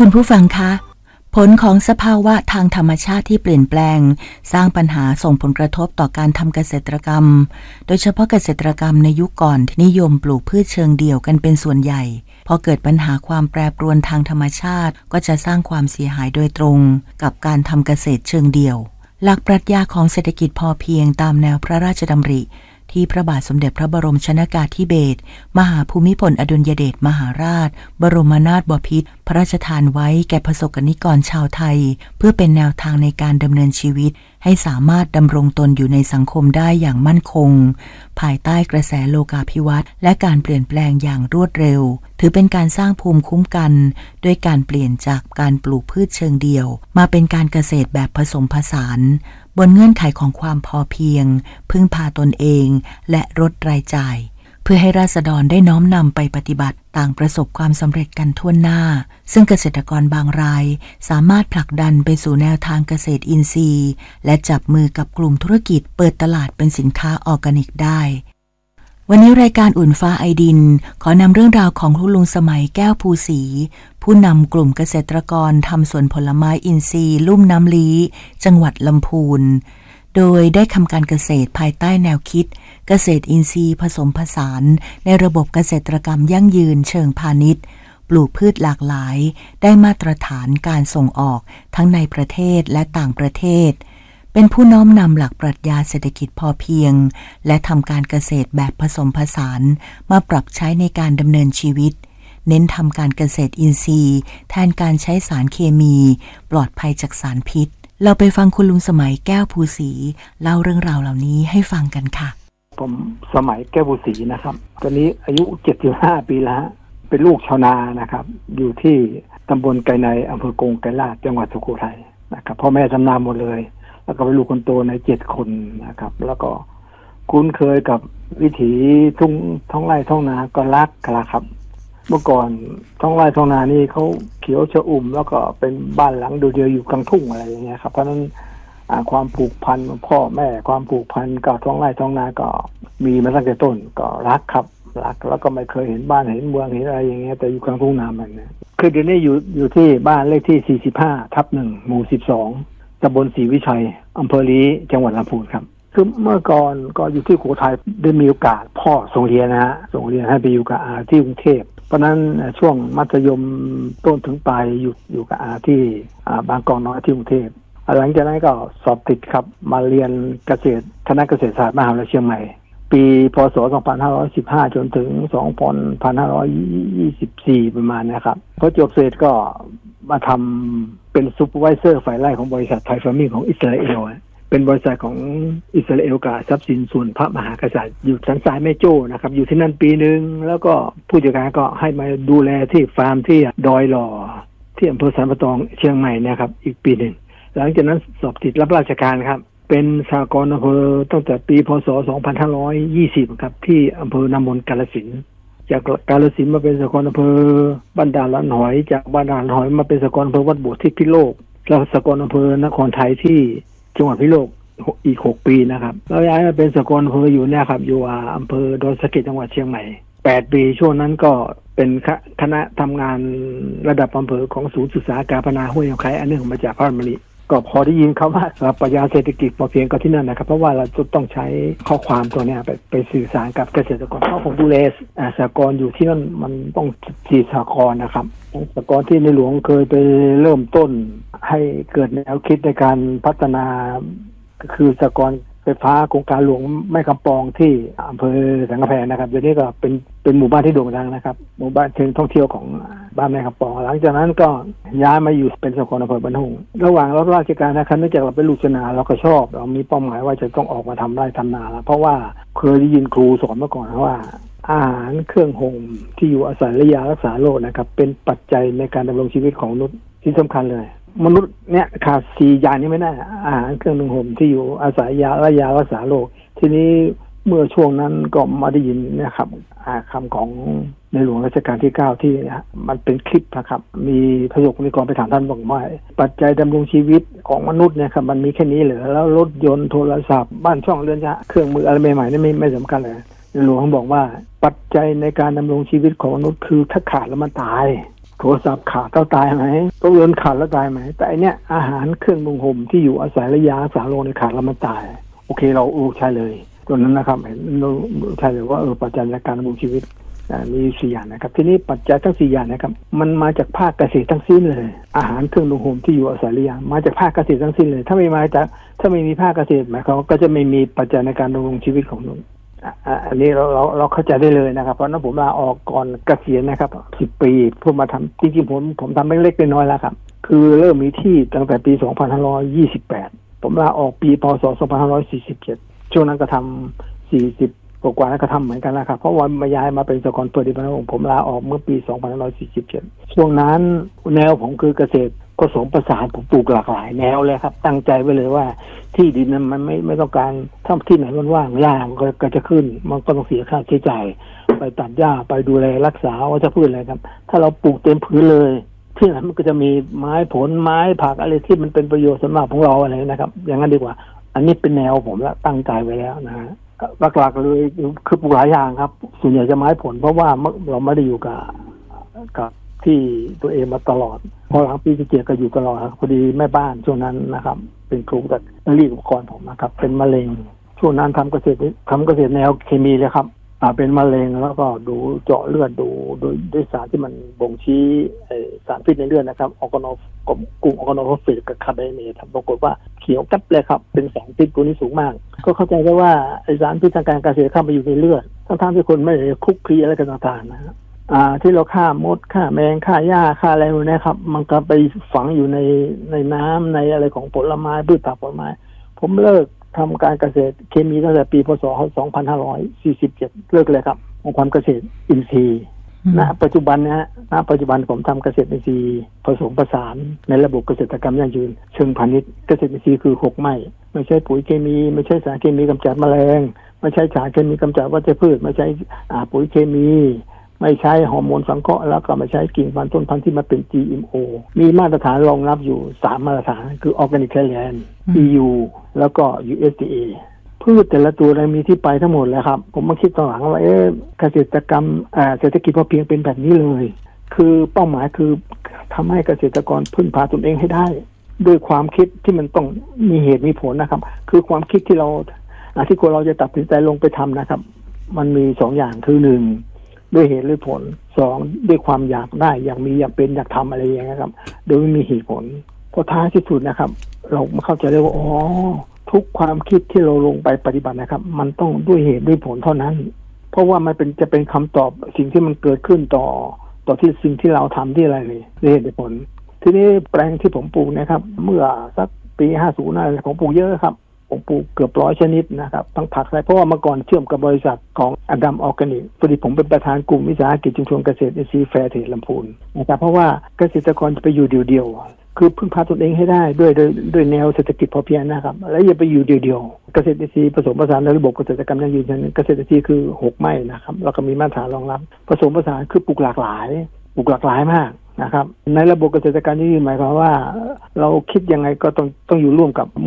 คุณผู้ฟังคะผลของสภาวะทางธรรมชาติที่เปลี่ยนแปลงสร้างปัญหาส่งผลกระทบต่อการทำเกษตรกรรมโดยเฉพาะเกษตรกรรมในยุคก่อนที่นิยมปลูกพืชเชิงเดี่ยวกันเป็นส่วนใหญ่พอเกิดปัญหาความแปรปรวนทางธรรมชาติก็จะสร้างความเสียหายโดยตรงกับการทำเกษตรเชิงเดี่ยวหลักปรัชญาของเศรษฐกิจพอเพียงตามแนวพระราชดำริที่พระบาทสมเด็จพระบรมชนกาธิเบศรมหาภูมิพลอดุลยเดชมหาราชบรมนาถบพิตรพระราชทานไว้แก่ประสบนิกรชาวไทยเพื่อเป็นแนวทางในการดำเนินชีวิตให้สามารถดำรงตนอยู่ในสังคมได้อย่างมั่นคงภายใต้กระแสโลกาภิวัตน์และการเปลี่ยนแปลงอย่างรวดเร็วถือเป็นการสร้างภูมิคุ้มกันด้วยการเปลี่ยนจากการปลูกพืชเชิงเดี่ยวมาเป็นการเกษตรแบบผสมผสานบนเงื่อนไขของความพอเพียงพึ่งพาตนเองและลดรายจ่ายเพื่อให้ราษฎรได้น้อมนำไปปฏิบัติต่างประสบความสำเร็จกันทั่วหน้าซึ่งเกษตรกรบางรายสามารถผลักดันไปสู่แนวทางเกษตรอินทรีย์และจับมือกับกลุ่มธุรกิจเปิดตลาดเป็นสินค้าออร์แกนิกได้วันนี้รายการอุ่นฟ้าไอดินขอนำเรื่องราวของคุณลุงสมัยแก้วภูศรีผู้นำกลุ่มเกษตรกรทำสวนผลไม้อินทรีย์ลุ่มน้ำลี้จังหวัดลำพูนโดยได้ทำการเกษตรภายใต้แนวคิดเกษตรอินทรีย์ผสมผสานในระบบเกษตรกรรมยั่งยืนเชิงพาณิชย์ปลูกพืชหลากหลายได้มาตรฐานการส่งออกทั้งในประเทศและต่างประเทศเป็นผู้น้อมนำหลักปรัชญาเศรษฐกิจพอเพียงและทำการเกษตรแบบผสมผสานมาปรับใช้ในการดำเนินชีวิตเน้นทำการเกษตรอินทรีย์แทนการใช้สารเคมีปลอดภัยจากสารพิษเราไปฟังคุณลุงสมัยแก้วภูศรีเล่าเรื่องราวเหล่านี้ให้ฟังกันค่ะผมสมัยแก้วภูศรีนะครับตอนนี้อายุ75ปีแล้วเป็นลูกชาวนานะครับอยู่ที่ตำบลไกรในอำเภอกงไกรลาษจังหวัดสุโขทัยนะครับพ่อแม่ทำนาหมดเลยแล้วก็เป็นลูกคนโตใน7คนนะครับแล้วก็คุ้นเคยกับวิถีท้องไร่ท้องนาก็รักครับเมื่อก่อนท้องไร่ท้องนานี่เขาเขียวชอุ่มแล้วก็เป็นบ้านหลังเดียวอยู่กลางทุ่งอะไรอย่างเงี้ยครับเพราะนั้นความผูกพันของพ่อแม่ความผูกพันกับท้องไร่ท้องนาก็มีมาตั้งแต่ต้นก็รักครับรักแล้วก็ไม่เคยเห็นบ้านเห็นเมืองเห็นอะไรอย่างเงี้ยแต่อยู่กลางทุ่งนามันนะคือเดี๋ยวนี้อยู่ที่บ้านเลขที่45/1หมู่12ตำบลศรีวิชัยอำเภอลี้จังหวัดลำพูนครับคือเมื่อก่อนก็อยู่ที่สุโขทัยได้มีโอกาสพ่อส่งเรียนนะฮะส่งเรียนให้ไปอยู่กับอาที่กรุงเทพเพราะนั้นช่วงมัธยมต้นถึงปลายอยู่กับอาที่บางกอกน้อยที่กรุงเทพหลังจากนั้นก็สอบติดครับมาเรียนเกษตรคณะเกษตรศาสตร์มหาวิทยาลัยเชียงใหม่ปีพ.ศ. 2515จนถึง2524ประมาณนะครับพอจบเสร็จก็มาทำเป็นซูเปอร์ไวเซอร์ฝ่ายไร่ของบริษัทไทยฟาร์มมิ่งของอิสราเอลเป็นบริษัทของอิสราเอลกับทรัพย์สินส่วนพระมหากษัตริย์อยู่สันทรายแม่โจ้นะครับอยู่ที่นั่นปีนึงแล้วก็ผู้จัดการก็ให้มาดูแลที่ฟาร์มที่ดอยหล่อที่อำเภอสันปะตองเชียงใหม่นะครับอีกปีนึงหลังจากนั้นสอบติดรับราชการครับเป็นสหกรณ์อำเภอตั้งแต่ปีพ.ศ. 2520ครับที่อำเภอนามนกาฬสินธุ์จากกาฬสินธุ์มาเป็นสหกรณ์อำเภอบ้านด่านละหอยจากบ้านด่านละหอยมาเป็นสหกรณ์อำเภอวัดโบสถ์ที่พิโลกแล้วสหกรณ์อำเภอนครไทยที่จังหวัดพิโลกอีก6ปีนะครับแล้วย้ายมาเป็นสหกรณ์อำเภออยู่เนี่ยครับอยู่อำเภอดอยสะเก็ดจังหวัดเชียงใหม่8ปีช่วงนั้นก็เป็นคณะทำงานระดับอำเภอของศูนย์ศึกษาการพัฒนาห้วยไคอันนึงมาจากพระมณีก็พอได้ยินเขาว่าปรัชญาเศรษฐกิจพอเพียงก็ที่นั่นนะครับเพราะว่าเราจะต้องใช้ข้อความตัวนี้ไปสื่อสารกับเกษตรกรเพราะผมดูแลสหกรณ์อยู่ที่นั่นมันต้อง4สหกรณ์นะครับสหกรณ์ที่ในหลวงเคยไปเริ่มต้นให้เกิดแนวคิดในการพัฒนาคือสหกรณ์ไฟฟ้าโครงการหลวงแม่กำปองที่อำเภอสังกะแพนะครับเดี๋ยวนี้ก็เป็นหมู่บ้านที่โด่งดังนะครับหมู่บ้านเชิงท่องเที่ยวของบ้านแม่กำปองหลังจากนั้นก็ย้ายมาอยู่เป็นสหกรณ์อำเภอบ้านทุ่งระหว่างรับราชการนะครับเนื่องจากเราเป็นลูกชาวนาเราก็ชอบเรามีเป้าหมายว่าจะต้องออกมาทำไร่ทำนาแล้วเพราะว่าเคยได้ยินครูสอนมาก่อนว่าอาหารเครื่องห่มที่อยู่อาศัยและยารักษาโรคนะครับเป็นปัจจัยในการดำรงชีวิตของมนุษย์ที่สำคัญเลยมนุษย์เนี่ยขาด4อย่างนี้ไม่ได้อาหารเครื่องนึ่งห่มที่อยู่อาศัยยาและยารักษาโรคทีนี้เมื่อช่วงนั้นก็มาได้ยินนะครับคำของในหลวงรัชกาลที่9ที่มันเป็นคลิปนะครับมีประโยคนิกรไปถามท่านบอกว่าปัจจัยดำรงชีวิตของมนุษย์เนี่ยครับมันมีแค่นี้เหรอแล้วรถยนต์โทรศัพท์บ้านช่องเรือนชะเครื่องมืออะไรใหม่ๆนี่ไม่สำคัญเลยในหลวงบอกว่าปัจจัยในการดำรงชีวิตของมนุษย์คือถ้าขาดแล้วมันตายโทรศัพท์ขาดแล้วตายไหมต้องเรือนขาดแล้วตายไหมแต่อันเนี้ยอาหารเครื่องนุ่งห่มที่อยู่อาศัยและยารักษาโรคในขาดแล้วมันตายโอเคเราใช่เลยตัวนั้นนะครับเห็นเราใช่เลยว่าปัจจัยในการดำรงชีวิตมี4อย่างนะครับทีนี้ปัจจัยทั้ง4อย่างนะครับมันมาจากภาคเกษตรทั้งสิ้นเลยอาหารเครื่องนุ่งห่มที่อยู่อาศัยและยามาจากภาคเกษตรทั้งสิ้นเลยถ้าไม่มีภาคเกษตรหมายความว่าก็จะไม่มีปัจจัยในการดำรงชีวิตของเราอันนี้เราเข้าใจได้เลยนะครับเพราะนั้นผมลาออกก่อนเกษียณนะครับ10 ปีเพื่อมาทำจริงๆผมทำเล็กๆน้อยๆแล้วครับคือเริ่มมีที่ตั้งแต่ปี2528ผมลาออกปีพศ2547ช่วงนั้นก็ทำ40กว่าแล้วก็ทำเหมือนกันแล้วครับเพราะว่ามาย้ายมาเป็นสหกรณ์เปิดดิบนะผมลาออกเมื่อปี2547ช่วงนั้นแนวผมคือเกษตรผสมผสานผมปลูกหลากหลายแนวเลยครับตั้งใจไว้เลยว่าที่ดินนั้นมันไม่ต้องการถ้าที่ไหนมันว่างหญ้ามันก็จะขึ้นมันก็ต้องเสียค่าใช้จ่ายไปตัดหญ้าไปดูแลรักษาวัชพืชอะไรครับถ้าเราปลูกเต็มพื้นเลยที่นั้นมันก็จะมีไม้ผลไม้ผักอะไรที่มันเป็นประโยชน์สำหรับของเราอะไรนะครับอย่างนั้นดีกว่าอันนี้เป็นแนวผมแล้วตั้งใจไว้แล้วนะฮะหลักๆเลยคือปลูกหลายอย่างครับส่วนใหญ่จะไม้ผลเพราะว่าเราไม่ได้อยู่กับที่ตัวเองมาตลอดพอหลังปี47ก็อยู่ตลอดพอดีแม่บ้านช่วงนั้นนะครับเป็นครูแต่รีดอุปกรณ์ผมนะครับเป็นมะเร็งช่วงนั้นทำเกษตรแนวเคมีเลยครับเป็นมะเร็งแล้วก็ดูเจาะเลือดดูด้วยสารที่มันบ่งชี้สารพิษในเลือดนะครับกลุ่มออร์แกโนฟอสเฟตกับคาร์บอเนตปรากฏว่าเขียวกั๊บเลยครับเป็นสารพิษตัวนี้สูงมากก็เข้าใจได้ว่าไอสารพิษทางการเกษตรเข้าไปอยู่ในเลือดทั้งที่คนไม่ได้คุกคีอะไรกันต่างๆนะที่เราฆ่ามดฆ่าแมงฆ่าหญ้าฆ่าอะไรพวกนี้ครับมันก็ไปฝังอยู่ในน้ำในอะไรของผลไม้พืชผักผลไม้ผมเลิกทำการเกษตรเคมีตั้งแต่ปีพศ2547เลิกเลยครับมาทำเกษตรอินทรีย์ณปัจจุบันผมทำเกษตรอินทรีย์ผสมผสานในระบบเกษตรกรรมยั่งยืนเชิงพาณิชย์เกษตรอินทรีย์คือ6ไม่ใช่ปุ๋ยเคมีไม่ใช่สารเคมีกำจัดแมลงไม่ใช่สารเคมีกำจัดวัชพืชไม่ใช่ปุ๋ยเคมีไม่ใช้ฮอร์โมนสังเคราะห์แล้วก็ไม่ใช้กิ่งพันธุ์ต้นพันธุ์ที่มาเป็น GMO มีมาตรฐานรองรับอยู่3มาตรฐานคือ Organic Thailand EU แล้วก็ USDA พืชแต่ละตัวมีที่ไปทั้งหมดแล้วครับผมมาคิดตอนหลังว่าเกษตรกรรมเศรษฐกิจพอเพียงเป็นแบบนี้เลยคือเป้าหมายคือทำให้เกษตรกรพึ่งพาตนเองให้ได้ด้วยความคิดที่มันต้องมีเหตุมีผลนะครับคือความคิดที่คนเราจะตัดสินใจลงไปทำนะครับมันมี2อย่างคือ1ด้วยเหตุหรือผล2ด้วยความอยากได้อยากมีอยากเป็นอยากทำอะไรอย่างเงี้ยครับโดยไม่มีเหตุผลพอท้ายที่สุดนะครับเราเข้าใจได้ว่าทุกความคิดที่เราลงไปปฏิบัตินะครับมันต้องด้วยเหตุด้วยผลเท่านั้นเพราะว่ามันจะเป็นคำตอบสิ่งที่มันเกิดขึ้นต่อที่สิ่งที่เราทำที่อะไรเลยด้วยเหตุด้วยผลทีนี้แปลงที่ผมปลูกนะครับเมื่อสักปี50นั่นผมปลูกเยอะครับผมปลูกเกือบ100ชนิดนะครับทั้งผักอะไรเพราะว่าเมื่อก่อนเชื่อมกับบริษัทของอดัมออร์แกนิกพอดีผมเป็นประธานกลุ่มวิสาหกิจชุมชนเกษตรอินทรีย์แฟร์เทรดลำพูนนะครับเพราะว่าเกษตรกรจะไปอยู่เดียวๆคือพึ่งพาตนเองให้ได้ด้วยแนวเศรษฐกิจพอเพียงนะครับแล้วอย่าไปอยู่เดียวๆเกษตรอินทรีย์ผสมผสานในระบบเกษตรกรรมยั่งยืนเกษตรอินทรีย์คือ6ไม้นะครับแล้วก็มีมาตรฐานรองรับผสมผสานคือปลูกหลากหลายมากนะครับในระบบเกษตรกรรมยั่งยืนหมายความว่าเราคิดยังไงก็ต้องอยู่ร่วมกับ